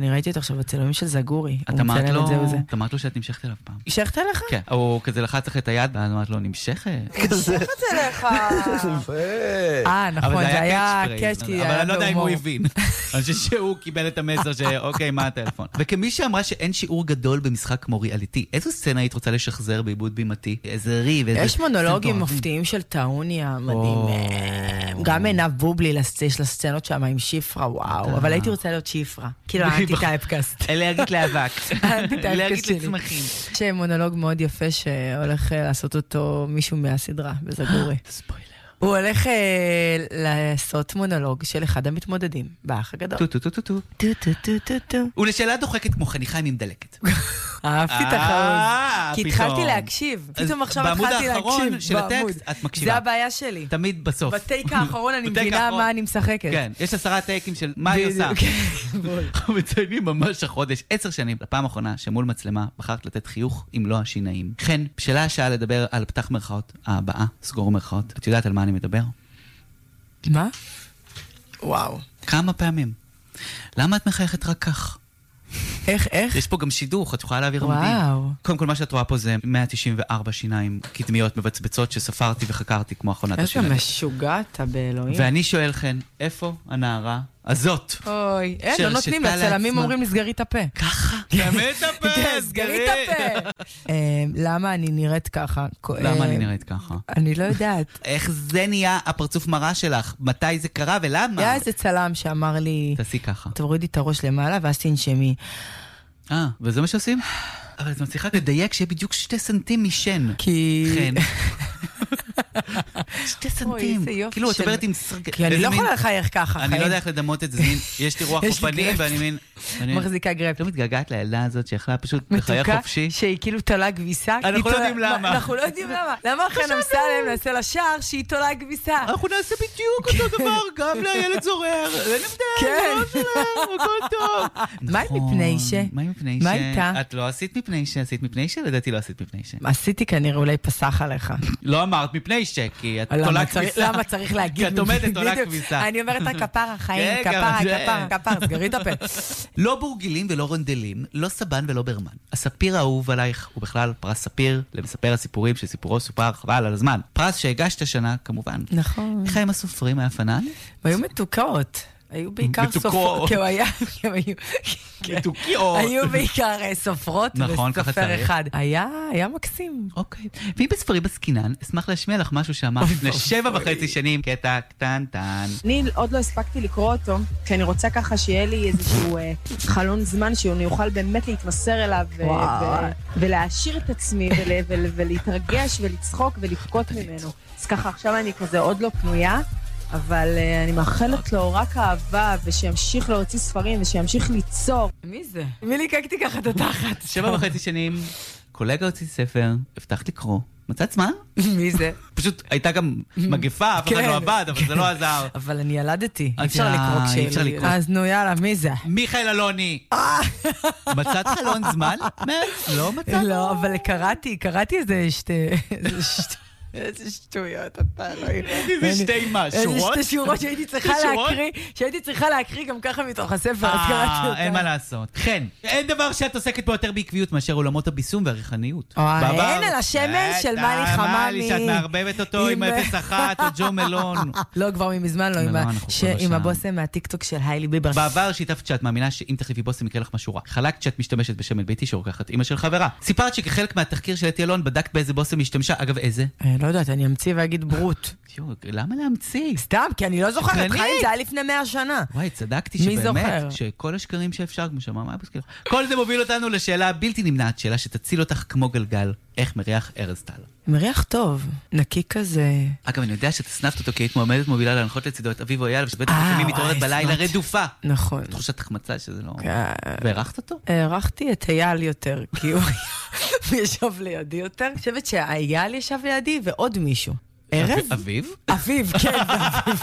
עכשיו, הצילומים של זגורי. את אמרת לו שאת נמשכת אליו פעם. נמשכת אליך? כן, הוא כזה לחץ לך את היד, ואז אמרת לו, נמשכת? נמשכת אליך. נכון, זה היה קאץ' כי... אבל אני לא יודע אם הוא הבין. אני חושב שהוא קיבל את המסר שאוקיי, מה הטלפון? וכמי שאמרה שאין שיעור גדול במשחק כמו ריאליטי, איזו סצנה היית רוצה לשחזר בעיבוד בימתי? איזה ריב, איזה... יש מונולוגים מופתיים של טאוניה, מדהים. גם עינב בובלי לסצנות שם עם שיפרה, וואו. אבל הייתי רוצה להיות שיפרה. כאילו, האנטי-טייפקאסט. אלרגית לאבק. אלרגית לצמחים. יש מונולוג מאוד יפה שהולך לעשות אותו מישהו מהסדרה, בזגורי. ספוילר. הוא הולך לעשות מונולוג של אחד המתמודדים, באח הגדול. טו. ולשאלה דוחקת כמו חניכה עם דלקת. אהבתי את החרוז. כי התחלתי להקשיב. פתאום עכשיו התחלתי להקשיב. של הטקסט, את מקשיבה. זה הבעיה שלי. תמיד בסוף. בטייק האחרון אני מבינה מה אני משחקת. כן, יש 10 טייקים של מה היא עושה. אנחנו מציינים ממש החודש, 10 שנים, לפעם האחרונה שמול מצלמה בחרת לתת חיוך עם לא השיניים. כן, בשלה השעה לדבר על פתח מרכאות, הבאה, סגור מרכאות. את יודעת על מה אני מדבר? מה? וואו. כמה פעמים? למה את מחייכת רק כך? איך? יש פה גם שידוך, את יכולה להעביר עמודים. קודם כל, מה שאת רואה פה זה 194 שיניים קדמיות מבצבצות שספרתי וחקרתי כמו אחרונת השיניים. איזה משוגעת באלוהים. ואני שואל לכן, איפה הנערה הזאת? אוי, לא נותנים, הצלמים אומרים לסגרי את הפה. ככה? תמי את הפה, סגרי את הפה. למה אני נראית ככה? למה אני נראית ככה? אני לא יודעת. איך זה נהיה הפרצוף מראה שלך? מתי זה קרה ולמה? היה איזה צלם שאמר לי... תעשי ככה. תורידי את הראש למעלה ואז תנשמי. וזה מה שעושים? אבל את מצליחה לדייק שיהיה בדיוק 2 סנטים משן. כי... כן. 2 סנטים. כאילו, את עוברת עם... כי אני לא יכולה לחייך ככה. אני לא יודע איך לדמות את זה. יש לי רוח חופנים, ואני מין... מחזיקה גרפ. לא מתגעגעת לילדה הזאת שיכלה פשוט לחייך חופשי. שהיא כאילו תולה כביסה. אנחנו לא יודעים למה. אנחנו לא יודעים למה. למה אחרי נמסלם נעשה לשער שהיא תולה כביסה? אנחנו נעשה בדיוק אותו דבר, גם לילד זורר. אין הבדל, לא זורר, הכל טוב. מה מפני ש? מה איתה? את לא עשית מפני ש, עשית מפני ש, לדעתי לא עשית מפני ש. עשיתי כנראה אולי פסח עליך. לא אמרת מפני ש, כי את תולה כביסה. למה צריך להגיד? כי את עומדת תולה כביסה. אני אומרת כפרה, חיים, כפרה, סגרי את הפה. לא בורגילים ולא רונדלים, לא סבן ולא ברמן. הספיר האהוב עלייך הוא בכלל פרס ספיר למספר הסיפורים שסיפורו סופר חבל על הזמן. פרס שהגשת השנה כמובן. נכון. איך הם הסופרים היה פנן? היו מתוקות. היו בעיקר סופרות. מתוקיות. היו בעיקר סופרות וסופר אחד. היה מקסים. אוקיי. ואם בספרים בסקינן, אשמח להשמיע לך משהו שאמר לפני 7.5 שנים, קטע קטנטן. אני עוד לא הספקתי לקרוא אותו, כי אני רוצה ככה שיהיה לי איזשהו חלון זמן שאני אוכל באמת להתמסר אליו ולהעשיר את עצמי ולהתרגש ולצחוק ולבכות ממנו. אז ככה עכשיו אני כזה עוד לא פנויה. אבל אני מאחלת לו רק אהבה, ושימשיך להוציא ספרים, ושימשיך ליצור. מי זה? מי ליקקתי ככה את התחת? 7.5 שנים, קולגה הוציא ספר, הבטחת לקרוא. מצאת זמן? מי זה? פשוט הייתה גם מגפה, אף אחד לא עבד, אבל זה לא עזר. אבל אני ילדתי. אי אפשר לקרוא כשאלה. אז נו יאללה, מי זה? מיכאל אלוני. מצאת חלון זמן? לא מצאת? לא, אבל קראתי איזה איזה שטויות, אתה לא יודע. איזה 2 מה? שורות? איזה 2 שורות שהייתי צריכה להקריא גם ככה מתוך הספר, אז קראתי אותה. אין מה לעשות. כן, אין דבר שאת עוסקת בו יותר בעקביות מאשר עולמות הביסום והריחניות. אין על השמן של מאלי חממי. שאת מערבבת אותו עם 01 או ג'ו מלון. לא, כבר ממזמן לא, עם הבוסם מהטיקטוק של היילי ביבר. בעבר שיתפת שאת מאמינה שאם תחליפי בוסם יקרה לך משהו רע. חלקת שאת משתמשת בשמן ביתי שרוקחת אמא של חברה. סיפרת שכחלק מהתחקיר של אתי אלון בדקת באיזה בוסם השתמשה. אגב, איזה? לא יודעת, אני אמציא ואגיד ברוט. למה להמציא? סתם, כי אני לא זוכרת, חיים, זה היה לפני 100 שנה. וואי, צדקתי שבאמת, שכל השקרים שאפשר, כמו שאמר, מה בוסקר? כל זה מוביל אותנו לשאלה הבלתי נמנעת, שאלה שתציל אותך כמו גלגל, איך מריח ארז טל? מריח טוב, נקי כזה. אגב, אני יודע שאתה סנפת אותו, כי היית מועמדת מובילה להנחות לצידו את אביב אויאל, ושבטח לפעמים מתעוררת בלילה רדופה. נכון. תחושת החמצה שזה לא... והערכת אותו? הערכתי את אייל יותר, כי הוא ישב לידי יותר. אני חושבת שהאייל ישב לידי ועוד מישהו. ארז? אביב? אביב, כן, אביב.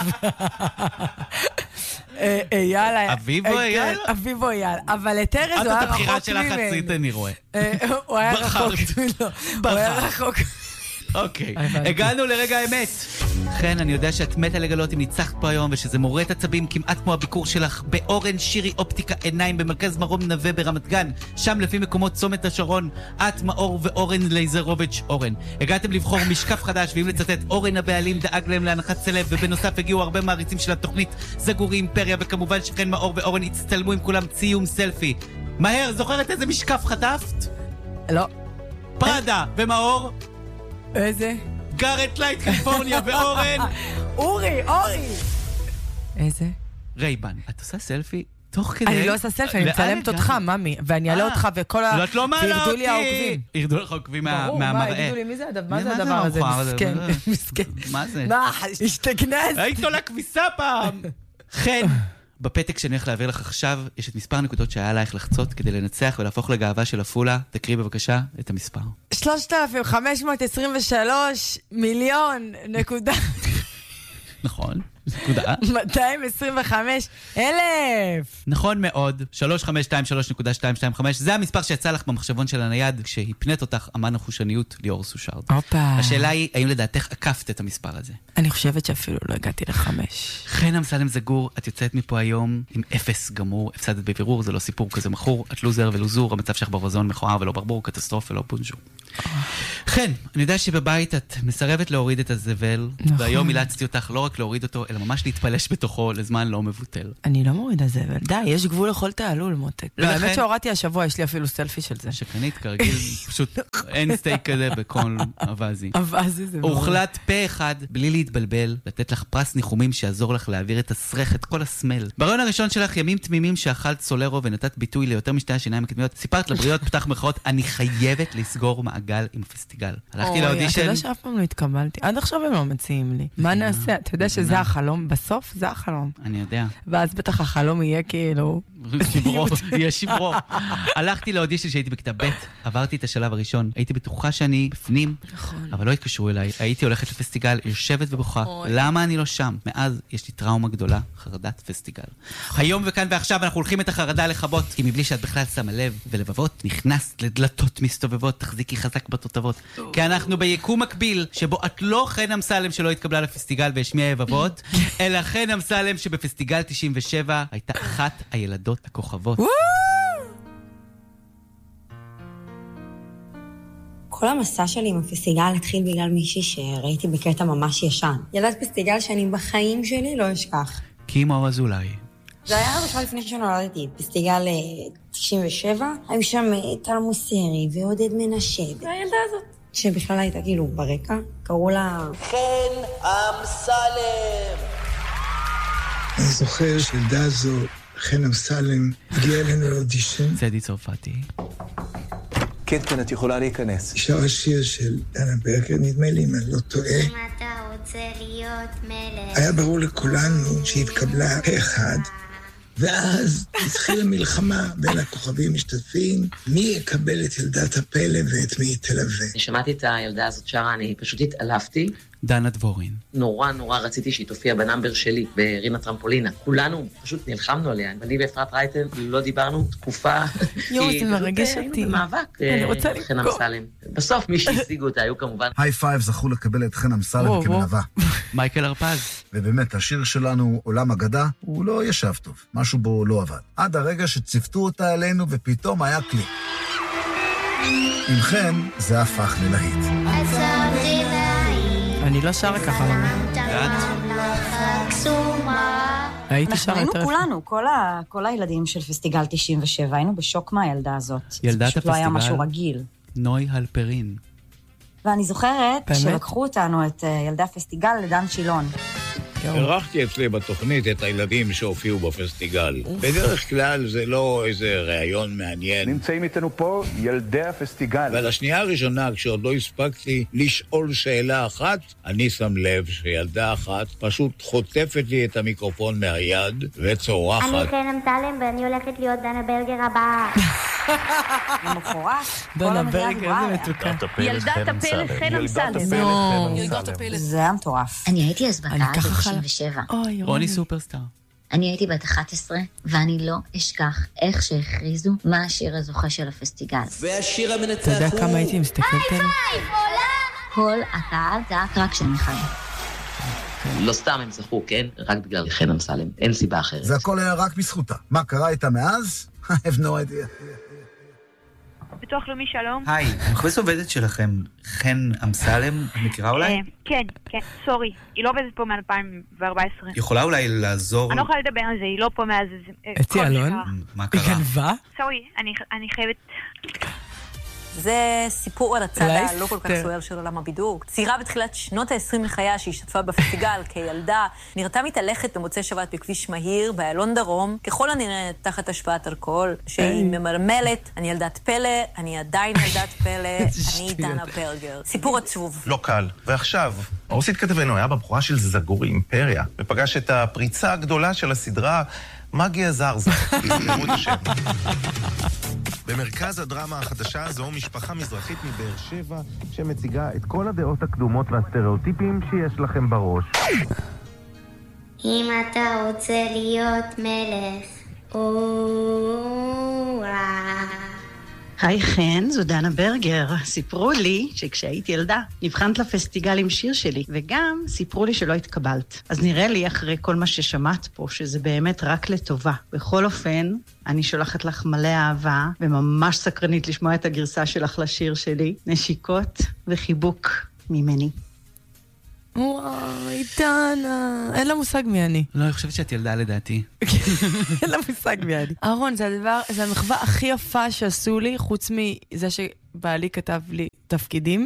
אייל היה... אביב או אייל? אביב או אייל. אבל את ארז הוא היה רחוק ממנו. את הבחירה שלך חצית, אני רואה. הוא היה רחוק ממנו. הוא היה רחוק אוקיי, הגענו לרגע האמת. כן, אני יודע שאת מתה לגלות אם ניצחת פה היום, ושזה מורד עצבים כמעט כמו הביקור שלך באורן שירי אופטיקה עיניים במרכז מרום נווה ברמת גן. שם לפי מקומות צומת השרון, את מאור ואורן לייזרוביץ' אורן. הגעתם לבחור משקף חדש, ואם לצטט, אורן הבעלים דאג להם להנחת סלב, ובנוסף הגיעו הרבה מעריצים של התוכנית זגורי אימפריה, וכמובן שכן מאור ואורן הצטלמו עם כולם ציום סלפי. מהר, זוכרת איזה משקף חטפת? לא. פרדה ומאור? איזה? גארט לייט קליפורניה ואורן? אורי! איזה? רייבן, את עושה סלפי? תוך כדי... אני לא עושה סלפי, אני מצלמת אותך, ממי, ואני אעלה אותך וכל ה... לא, את לא מעלה אותי! וירדו לי העוקבים. ירדו לך העוקבים מהמראה. ברור, מה, יגידו לי, מה זה הדבר הזה? מסכן, מסכן. מה זה? מה, השתגנז? היית עולה כביסה פעם! כן. בפתק שאני הולך להעביר לך עכשיו, יש את מספר הנקודות שהיה עלייך לחצות כדי לנצח ולהפוך לגאווה של אפולה. תקריא בבקשה את המספר. 3,523,000,000 נכון, נקודה. 225,000. נכון מאוד, 3523.225. זה המספר שיצא לך במחשבון של הנייד כשהפנית אותך אמן החושניות ליאור סושארד. השאלה היא, האם לדעתך עקפת את המספר הזה? אני חושבת שאפילו לא הגעתי ל5. חן אמסלם זגור, את יוצאת מפה היום עם 0 גמור, הפסדת בבירור, זה לא סיפור כזה מכור, את לוזר ולוזור, המצב שלך ברווזון מכוער ולא ברבור, קטסטרופה ולא בונז'ו. חן, אני יודע שבבית את מסרבת להוריד את הזבל, והיום אילצתי אותך לא רק להוריד אותו, אלא ממש להתפלש בתוכו לזמן לא מבוטל. אני לא מורידה זבל. די, יש גבול לכל תעלול, מותק. האמת שהורדתי השבוע, יש לי אפילו סלפי של זה. שקנית, כרגיל, פשוט אין סטייק כזה בכל אבזי. אבזי זה מאוד. הוחלט פה אחד, בלי להתבלבל, לתת לך פרס ניחומים שיעזור לך להעביר את הסרח, את כל הסמל. ברעיון הראשון שלך, ימים תמימים שאכלת סולרו ונתת ביטוי ליותר משתי השיניים הקדמיות, סיפרת לבריות, פתח מחאות, אני חייבת לסגור מעגל עם הפסטיגל. הלכתי לאודישן. אתה יודע שאף פעם לא התקבלתי. עד עכשיו הם לא מציעים לי. מה נעשה? אתה יודע שזה החלום? בסוף זה החלום. אני יודע. ואז בטח החלום יהיה כאילו... שברו, יהיה שברו. הלכתי לאודישן שהייתי בכיתה ב', עברתי את השלב הראשון, הייתי בטוחה שאני בפנים, אבל לא התקשרו אליי. הייתי הולכת לפסטיגל, יושבת ובוכה. למה אני לא שם? מאז יש לי טראומה גדולה, חרדת פסטיגל. היום וכאן ועכשיו אנחנו הולכים את החרדה לחבות, כי מבלי שאת בכלל שמה לב ולבבות, נכנסת לדלתות מסתובבות, תחזיקי חזק בתותבות. כי אנחנו ביקום מקביל, שבו את לא חן אמסלם שלא התקבלה לפסטיגל והשמיעה יבבות, אלא חן אמסלם שבפסטיגל 97 הייתה אחת הילדות הכוכבות. כל המסע שלי עם הפסטיגל התחיל בגלל מישהי שראיתי בקטע ממש ישן. ילדת פסטיגל שאני בחיים שלי לא אשכח. קימו אזולאי. זה היה בכלל לפני שנולדתי, פסטיגל 97. היו שם טל מוסרי ועודד מנשה. והילדה הזאת, שבכלל הייתה כאילו ברקע, קראו לה... חן אמסלם. אני זוכר שילדה הזו, חן אמסלם, הגיעה אלינו לאודישן. צדי צרפתי. כן, את יכולה להיכנס. שר השיר של דנה ברגר, נדמה לי, אם אני לא טועה. אם אתה רוצה להיות מלך. היה ברור לכולנו שהתקבלה פה אחד, ואז התחילה מלחמה בין הכוכבים משתתפים, מי יקבל את ילדת הפלא ואת מי תלווה. אני שמעתי את הילדה הזאת שרה, אני פשוט התעלפתי. דנה דבורין. נורא רציתי שהיא תופיע בנאמבר שלי, ברינה טרמפולינה. כולנו פשוט נלחמנו עליה. אני ואפרת רייטן לא דיברנו תקופה. זה מרגש אותי. היינו במאבק. אני רוצה חן אמסלם. בסוף מי שהשיגו אותה היו כמובן... היי פייב זכו לקבל את חן אמסלם כמלווה. מייקל הרפז. ובאמת, השיר שלנו, עולם אגדה, הוא לא ישב טוב. משהו בו לא עבד. עד הרגע שציפתו אותה אלינו ופתאום היה קליק. עם חן זה הפך ללהיט. אני לא שרה ככה. הייתי שרה יותר. היינו כולנו, כל הילדים של פסטיגל 97, היינו בשוק מהילדה הזאת. ילדת פשוט לא היה משהו רגיל. נוי הלפרין. ואני זוכרת שלקחו אותנו, את ילדי הפסטיגל, לדן שילון. ערכתי אצלי בתוכנית את הילדים שהופיעו בפסטיגל. בדרך כלל זה לא איזה ראיון מעניין. נמצאים איתנו פה ילדי הפסטיגל. ועל השנייה הראשונה, כשעוד לא הספקתי לשאול שאלה אחת, אני שם לב שילדה אחת פשוט חוטפת לי את המיקרופון מהיד וצורחת. אני חן אמסלם ואני הולכת להיות דנה ברגר הבאה. דנה ברגר, זה מתוקה. ילדת הפלא חן אמסלם. זה היה מטורף. אני הייתי אז בקהל ב-97. רוני סופרסטאר. אני הייתי בת 11, ואני לא אשכח איך שהכריזו מה השיר הזוכה של הפסטיגל. והשיר המנצח הוא... אתה יודע כמה הייתי מסתכלת עליו? היי פייב, עולם כל הקהל צעק רק שם אחד. לא סתם הם זכו, כן? רק בגלל חן אמסלם. אין סיבה אחרת. זה הכל היה רק בזכותה. מה קרה איתה מאז? I have no idea. ביטוח לאומי, שלום. היי, המחפש עובדת שלכם, חן אמסלם, מכירה אולי? כן, סורי. היא לא עובדת פה מ-2014. יכולה אולי לעזור? אני לא יכולה לדבר על זה, היא לא פה מאז... אתי אלון? מה קרה? היא גנבה? סורי, אני חייבת... זה סיפור על הצד הלא כל כך סוער של עולם הבידור. צעירה בתחילת שנות ה-20 לחייה שהשתתפה בפסטיגל כילדה, נראתה מתהלכת במוצאי שבת בכביש מהיר, באיילון דרום, ככל הנראה תחת השפעת אלכוהול, שהיא ממרמלת, אני ילדת פלא, אני עדיין ילדת פלא, אני דנה ברגר. סיפור עצוב. לא קל. ועכשיו, הרוסית כתבנו היה בבחורה של זגורי אימפריה, ופגש את הפריצה הגדולה של הסדרה מגיה זרזה. תזכרו את השם. במרכז הדרמה החדשה הזו משפחה מזרחית מבאר שבע שמציגה את כל הדעות הקדומות והסטריאוטיפים שיש לכם בראש. אם אתה רוצה להיות מלך, היי חן, זו דנה ברגר. סיפרו לי שכשהייתי ילדה נבחנת לפסטיגל עם שיר שלי, וגם סיפרו לי שלא התקבלת. אז נראה לי אחרי כל מה ששמעת פה שזה באמת רק לטובה. בכל אופן, אני שולחת לך מלא אהבה, וממש סקרנית לשמוע את הגרסה שלך לשיר שלי. נשיקות וחיבוק ממני. וואי, דנה. אין לה מושג מי אני. לא, אני חושבת שאת ילדה לדעתי. אין לה מושג מי אני. אהרון, זה המחווה הכי יפה שעשו לי, חוץ מזה שבעלי כתב לי תפקידים.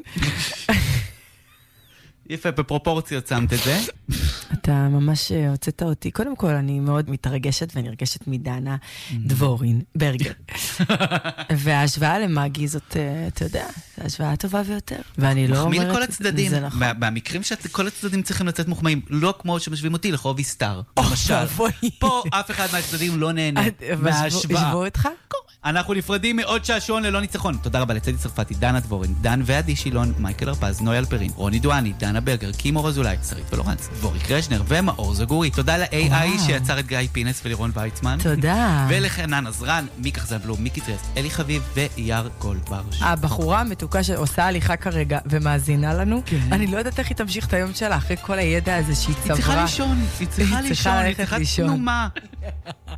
יפה, בפרופורציות שמת את זה. אתה ממש הוצאת אותי. קודם כל, אני מאוד מתרגשת ונרגשת מדנה דבורין, ברגר. וההשוואה למאגי זאת, אתה יודע, זו השוואה הטובה ביותר. ואני לא אומרת... מחמיא לכל הצדדים. במקרים שכל הצדדים צריכים לצאת מוחמאים, לא כמו שמשווים אותי לחובי סטאר. למשל, פה אף אחד מהצדדים לא נהנה מההשוואה. ישבו אותך? אנחנו נפרדים מעוד שעשועון ללא ניצחון. תודה רבה לצדי צרפתי, דנה דבורין, דן ועדי שילון, מייקל הרפז, נוי אלפרין, רוני דואני, דנה ברגר, קימו רזולאי, שרית ולורנס, דבורי קרשנר ומאור זגורי. תודה ל-AI שיצר את גיא פינס ולירון ויצמן. תודה. ולחנן עזרן, מיקה חזבלום, מיקי טרסט, אלי חביב ואייר גולדברש. הבחורה המתוקה שעושה הליכה כרגע ומאזינה לנו, אני לא יודעת איך היא תמשיך את היום שלה אחרי כל הידע הזה שהיא צברה. היא צריכה לישון, היא צריכה תנומה.